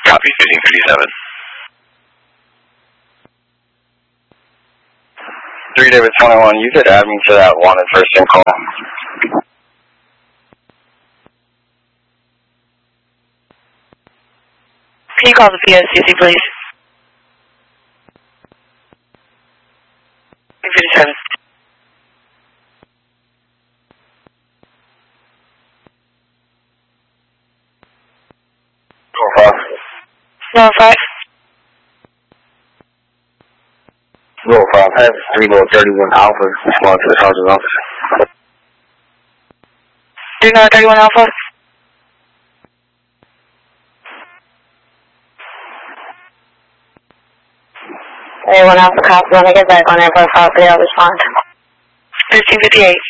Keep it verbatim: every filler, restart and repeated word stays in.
Copy, fifteen thirty-seven. three David twenty-one, you could add me to that wanted person call. Can you call the P S C C, please? fifty-seven. No, five. Roll five, I have three Roll thirty-one Alpha, respond to the sergeant's office. three nine thirty-one Alpha. thirty-one Alpha, copy. When I get back on air for five, I'll respond. fifteen fifty-eight.